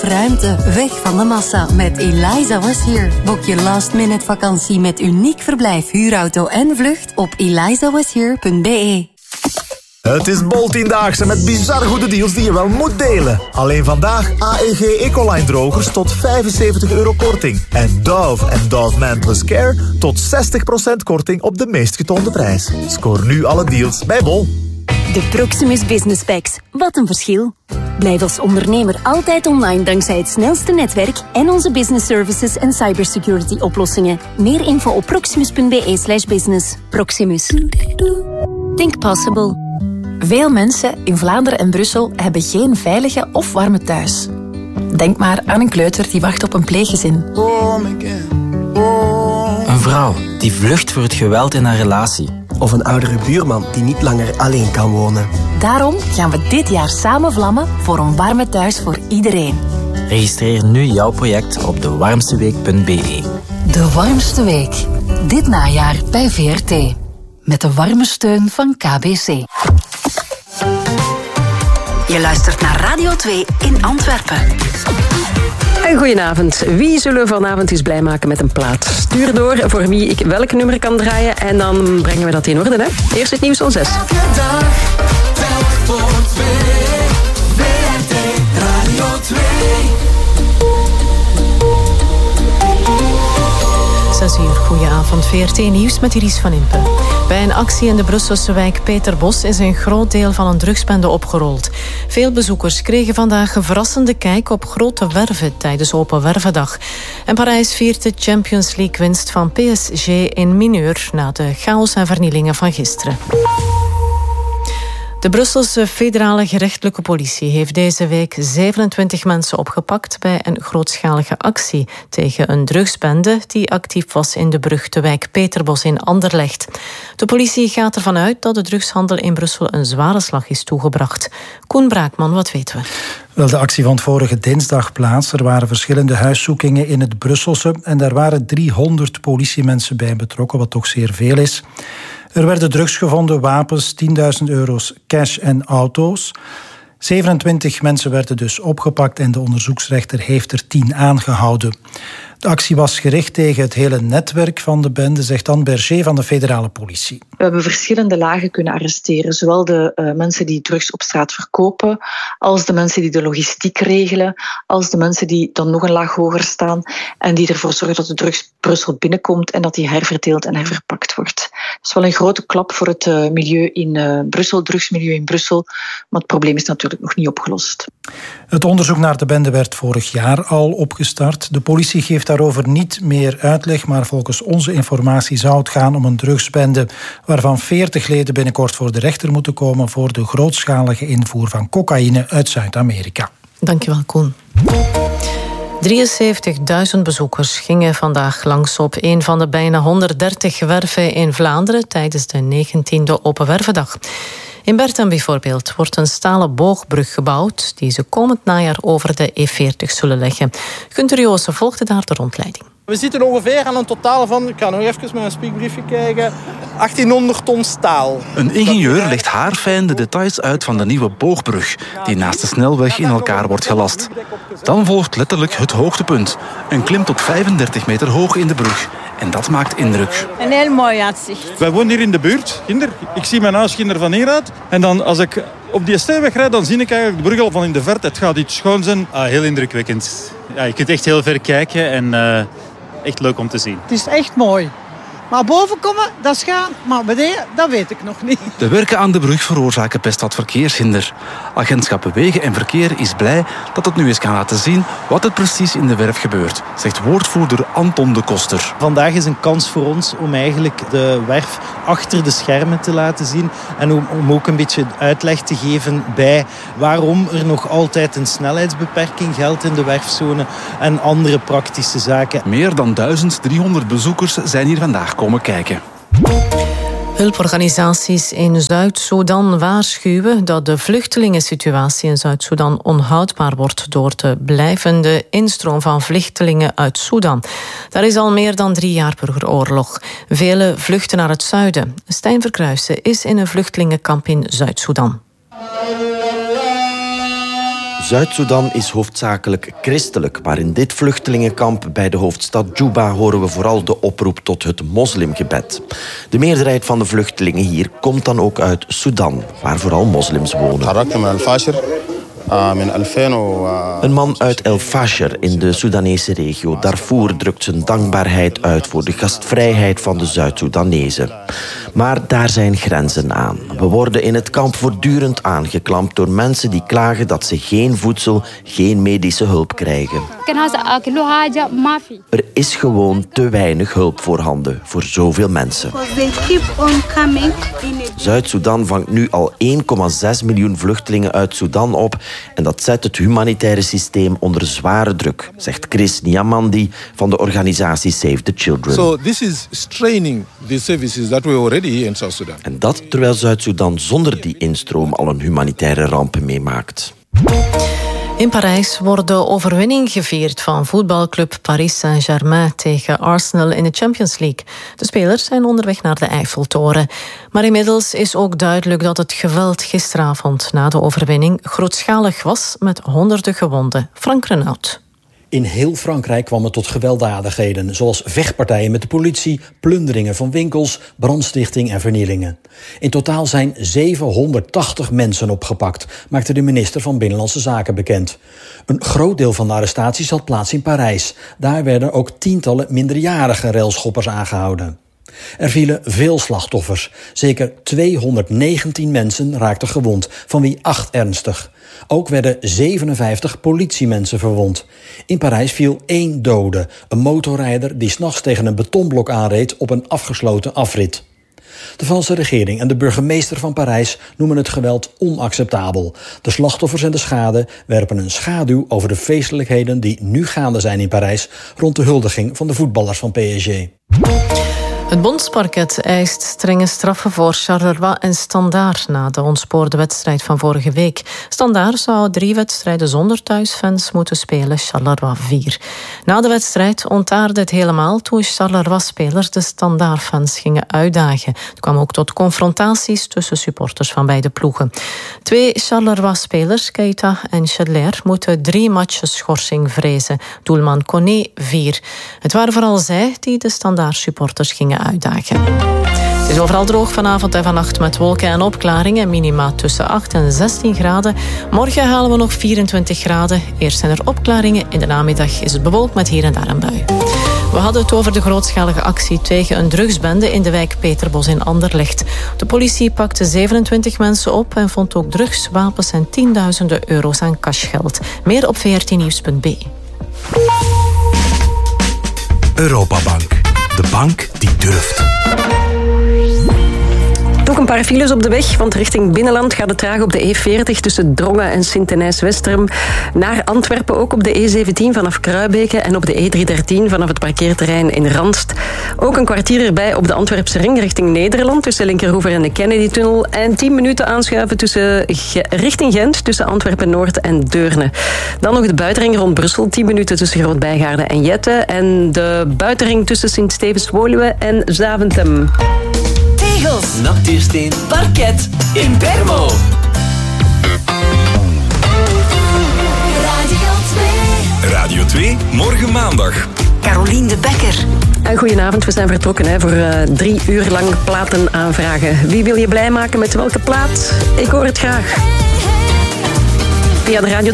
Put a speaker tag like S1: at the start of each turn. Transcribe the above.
S1: Ruimte, weg van de massa met Eliza Was Here. Boek je last-minute vakantie met uniek verblijf, huurauto en vlucht op elizawashere.be.
S2: Het is Bol-10-daagse met bizar goede deals die je wel moet delen. Alleen vandaag AEG Ecoline drogers tot €75 korting. En Dove en Dove Man Plus Care tot 60% korting op de meest getoonde prijs. Scoor nu alle deals bij Bol.
S3: De Proximus Business Packs. Wat een verschil. Blijf als ondernemer altijd online dankzij het snelste netwerk en onze business services en cybersecurity oplossingen. Meer info op proximus.be/business. Proximus. Think possible.
S4: Veel mensen in Vlaanderen en Brussel hebben geen veilige of warme thuis. Denk maar aan een kleuter die wacht op een pleeggezin.
S5: Een vrouw die vlucht voor het geweld in haar relatie.
S6: Of een oudere buurman die niet langer alleen kan wonen.
S4: Daarom gaan we dit jaar samen vlammen voor een warme thuis voor iedereen.
S5: Registreer nu jouw project op dewarmsteweek.be.
S7: De warmste week. Dit najaar bij VRT. Met de warme steun van KBC.
S1: Je luistert naar Radio 2 in Antwerpen.
S8: En goedenavond. Wie zullen we vanavond eens blij maken met een plaat? Stuur door voor wie ik welk nummer kan draaien en dan brengen we dat in orde. Hè? Eerst het nieuws om 6.
S9: Elke dag, telk voor 2. VRT Radio 2.
S10: 6 uur, goedenavond. VRT Nieuws met Iris van Impen. Bij een actie in de Brusselse wijk Peterbos is een groot deel van een drugsbende opgerold. Veel bezoekers kregen vandaag een verrassende kijk op grote werven tijdens Open Wervendag. En Parijs viert de Champions League winst van PSG in mineur na de chaos en vernielingen van gisteren. De Brusselse federale gerechtelijke politie heeft deze week 27 mensen opgepakt bij een grootschalige actie tegen een drugsbende die actief was in de beruchte wijk Peterbos in Anderlecht. De politie gaat ervan uit dat de drugshandel in Brussel een zware slag is toegebracht. Koen Braakman, wat weten we?
S11: Wel, de actie vond vorige dinsdag plaats. Er waren verschillende huiszoekingen in het Brusselse en daar waren 300 politiemensen bij betrokken, wat toch zeer veel is. Er werden drugs gevonden, wapens, €10.000 cash en auto's. 27 mensen werden dus opgepakt en de onderzoeksrechter heeft er 10 aangehouden. De actie was gericht tegen het hele netwerk van de bende, zegt Anne Berger van de federale politie.
S12: We hebben verschillende lagen kunnen arresteren. Zowel de mensen die drugs op straat verkopen, als de mensen die de logistiek regelen, als de mensen die dan nog een laag hoger staan en die ervoor zorgen dat de drugs Brussel binnenkomt en dat die herverdeeld en herverpakt wordt. Dat is wel een grote klap voor het milieu in Brussel, drugsmilieu in Brussel, maar het probleem is natuurlijk nog niet opgelost.
S11: Het onderzoek naar de bende werd vorig jaar al opgestart. De politie geeft daarover niet meer uitleg, maar volgens onze informatie zou het gaan om een drugsbende waarvan 40 leden binnenkort voor de rechter moeten komen voor de grootschalige invoer van cocaïne uit Zuid-Amerika.
S10: Dankjewel, Koen. 73.000 bezoekers gingen vandaag langs op een van de bijna 130 werven in Vlaanderen tijdens de 19e Open Wervendag. In Bertem bijvoorbeeld wordt een stalen boogbrug gebouwd die ze komend najaar over de E40 zullen leggen. Gunther Joossen volgde daar de rondleiding.
S13: We zitten ongeveer aan een totaal van, ik ga nog even met een spiekbriefje kijken, 1800 ton staal.
S14: Een ingenieur legt haarfijn de details uit van de nieuwe boogbrug, die naast de snelweg in elkaar wordt gelast. Dan volgt letterlijk het hoogtepunt. Een klim tot 35 meter hoog in de brug. En dat maakt indruk.
S15: Een heel mooi uitzicht.
S16: Wij wonen hier in de buurt, Ginder. Ik zie mijn huis Ginder van hieruit. En dan als ik op die steenweg rijd, dan zie ik eigenlijk de brug al van in de verte. Het gaat iets schoon zijn.
S17: Heel indrukwekkend. Ja, je kunt echt heel ver kijken en echt leuk om te zien.
S15: Het is echt mooi. Maar boven komen, dat is gaan. Maar beneden, dat weet ik nog niet.
S14: De werken aan de brug veroorzaken best wat verkeershinder. Agentschap Wegen en Verkeer is blij dat het nu eens kan laten zien wat er precies in de werf gebeurt, zegt woordvoerder Anton de Koster.
S18: Vandaag is een kans voor ons om eigenlijk de werf achter de schermen te laten zien en om ook een beetje uitleg te geven bij waarom er nog altijd een snelheidsbeperking geldt in de werfzone en andere praktische zaken.
S14: Meer dan 1300 bezoekers zijn hier vandaag komen kijken.
S10: Hulporganisaties in Zuid-Soedan waarschuwen dat de vluchtelingensituatie in Zuid-Soedan onhoudbaar wordt door de blijvende instroom van vluchtelingen uit Soedan. Daar is al meer dan 3 jaar burgeroorlog. Velen vluchten naar het zuiden. Stijn Verkruijsen is in een vluchtelingenkamp in Zuid-Soedan.
S19: Zuid-Soedan is hoofdzakelijk christelijk, maar in dit vluchtelingenkamp bij de hoofdstad Juba horen we vooral de oproep tot het moslimgebed. De meerderheid van de vluchtelingen hier komt dan ook uit Sudan, waar vooral moslims wonen. Een man uit El Fasher in de Soedanese regio Darfur drukt zijn dankbaarheid uit voor de gastvrijheid van de Zuid-Soedanezen. Maar daar zijn grenzen aan. We worden in het kamp voortdurend aangeklampt door mensen die klagen dat ze geen voedsel, geen medische hulp krijgen. Er is gewoon te weinig hulp voorhanden voor zoveel mensen. Zuid-Soedan vangt nu al 1,6 miljoen vluchtelingen uit Sudan op en dat zet het humanitaire systeem onder zware druk, zegt Chris Niamandi van de organisatie Save the Children.
S20: So this is straining the services that we already here in South Sudan.
S19: En dat terwijl Zuid-Soedan zonder die instroom al een humanitaire ramp meemaakt.
S10: In Parijs wordt de overwinning gevierd van voetbalclub Paris Saint-Germain tegen Arsenal in de Champions League. De spelers zijn onderweg naar de Eiffeltoren. Maar inmiddels is ook duidelijk dat het geweld gisteravond na de overwinning grootschalig was met honderden gewonden. Frank Renaud.
S21: In heel Frankrijk kwam het tot gewelddadigheden, zoals vechtpartijen met de politie, plunderingen van winkels, brandstichting en vernielingen. In totaal zijn 780 mensen opgepakt, maakte de minister van Binnenlandse Zaken bekend. Een groot deel van de arrestaties had plaats in Parijs. Daar werden ook tientallen minderjarige railschoppers aangehouden. Er vielen veel slachtoffers. Zeker 219 mensen raakten gewond, van wie 8 ernstig. Ook werden 57 politiemensen verwond. In Parijs viel 1 dode, een motorrijder die 's nachts tegen een betonblok aanreed op een afgesloten afrit. De Franse regering en de burgemeester van Parijs noemen het geweld onacceptabel. De slachtoffers en de schade werpen een schaduw over de feestelijkheden die nu gaande zijn in Parijs rond de huldiging van de voetballers van PSG.
S10: Het Bondsparket eist strenge straffen voor Charleroi en Standaard na de ontspoorde wedstrijd van vorige week. Standaard zou 3 wedstrijden zonder thuisfans moeten spelen, Charleroi 4. Na de wedstrijd ontaarde het helemaal toen Charleroi-spelers de Standaard-fans gingen uitdagen. Het kwam ook tot confrontaties tussen supporters van beide ploegen. 2 Charleroi-spelers, Keita en Chedler, moeten 3 matchen schorsing vrezen. Doelman Koné 4. Het waren vooral zij die de Standaard-supporters gingen uitdagen. Het is overal droog vanavond en vannacht met wolken en opklaringen. Minima tussen 8 en 16 graden. Morgen halen we nog 24 graden. Eerst zijn er opklaringen. In de namiddag is het bewolkt met hier en daar een bui. We hadden het over de grootschalige actie tegen een drugsbende in de wijk Peterbos in Anderlecht. De politie pakte 27 mensen op en vond ook drugs, wapens en tienduizenden euro's aan cashgeld. Meer op vrtnieuws.be.
S22: Europabank. De bank die durft.
S8: Nog een paar files op de weg, want richting binnenland gaat het traag op de E40 tussen Drongen en Sint-Denijs-Westerum. Naar Antwerpen ook op de E17 vanaf Kruibeke en op de E313 vanaf het parkeerterrein in Randst. Ook een kwartier erbij op de Antwerpse ring richting Nederland tussen Linkerhoever en de Kennedy-tunnel. En 10 minuten aanschuiven richting Gent tussen Antwerpen-Noord en Deurne. Dan nog de buitenring rond Brussel, 10 minuten tussen Groot-Bijgaarde en Jette. En de buitenring tussen Sint-Stevens-Woluwe en Zaventem.
S9: Tegels, natuursteen, parket, in Bermo.
S22: Radio 2, morgen maandag.
S1: Carolien de Bekker.
S8: En goedenavond, we zijn vertrokken voor 3 uur lang platen aanvragen. Wie wil je blij maken met welke plaat? Ik hoor het graag. Via de Radio